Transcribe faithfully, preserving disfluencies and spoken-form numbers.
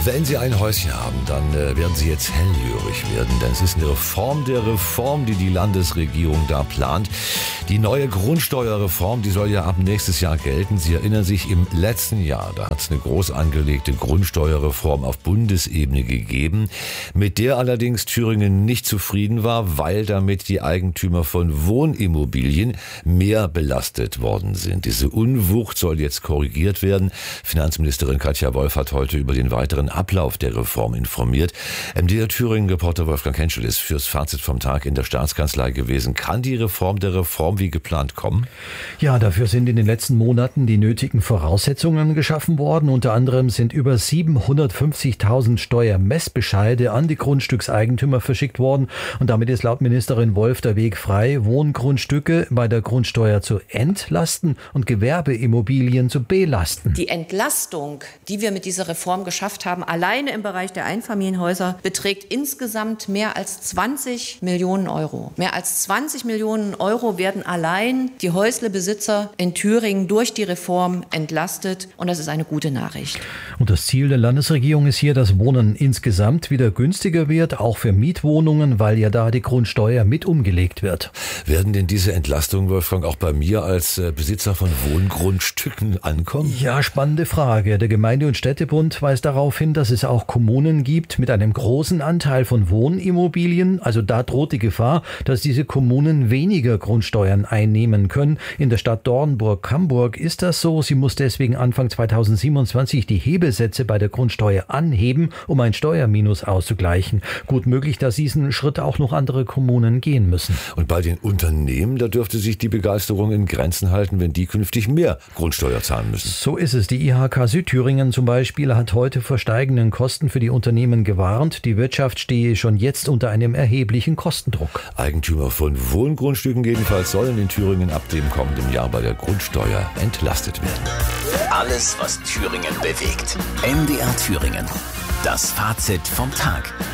Wenn Sie ein Häuschen haben, dann äh, werden Sie jetzt hellhörig werden, denn es ist eine Reform der Reform, die die Landesregierung da plant. Die neue Grundsteuerreform, die soll ja ab nächstes Jahr gelten. Sie erinnern sich, im letzten Jahr, da hat es eine groß angelegte Grundsteuerreform auf Bundesebene gegeben, mit der allerdings Thüringen nicht zufrieden war, weil damit die Eigentümer von Wohnimmobilien mehr belastet worden sind. Diese Unwucht soll jetzt korrigiert werden. Finanzministerin Katja Wolf hat heute über den weiteren Ablauf der Reform informiert. M D R Thüringen-Reporter Wolfgang Henschel ist fürs Fazit vom Tag in der Staatskanzlei gewesen. Kann die Reform der Reform wie geplant kommen? Ja, dafür sind in den letzten Monaten die nötigen Voraussetzungen geschaffen worden. Unter anderem sind über siebenhundertfünfzigtausend Steuermessbescheide an die Grundstückseigentümer verschickt worden. Und damit ist laut Ministerin Wolf der Weg frei, Wohngrundstücke bei der Grundsteuer zu entlasten und Gewerbeimmobilien zu belasten. Die Entlastung, die wir mit dieser Reform geschafft haben, alleine im Bereich der Einfamilienhäuser, beträgt insgesamt mehr als zwanzig Millionen Euro. Mehr als zwanzig Millionen Euro werden allein die Häuslebesitzer in Thüringen durch die Reform entlastet. Und das ist eine gute Nachricht. Und das Ziel der Landesregierung ist hier, dass Wohnen insgesamt wieder günstiger wird, auch für Mietwohnungen, weil ja da die Grundsteuer mit umgelegt wird. Werden denn diese Entlastungen, Wolfgang, auch bei mir als Besitzer von Wohngrundstücken ankommen? Ja, spannende Frage. Der Gemeinde- und Städtebund weist darauf hin, dass es auch Kommunen gibt mit einem großen Anteil von Wohnimmobilien. Also da droht die Gefahr, dass diese Kommunen weniger Grundsteuern einnehmen können. In der Stadt Dornburg-Camburg ist das so. Sie muss deswegen Anfang zweitausendsiebenundzwanzig die Hebesätze bei der Grundsteuer anheben, um ein Steuerminus auszugleichen. Gut möglich, dass diesen Schritt auch noch andere Kommunen gehen müssen. Und bei den Unternehmen, da dürfte sich die Begeisterung in Grenzen halten, wenn die künftig mehr Grundsteuer zahlen müssen. So ist es. Die I H K Südthüringen zum Beispiel hat heute vor steigenden Kosten für die Unternehmen gewarnt. Die Wirtschaft stehe schon jetzt unter einem erheblichen Kostendruck. Eigentümer von Wohngrundstücken jedenfalls sollen in Thüringen ab dem kommenden Jahr bei der Grundsteuer entlastet werden. Alles, was Thüringen bewegt. M D R Thüringen. Das Fazit vom Tag.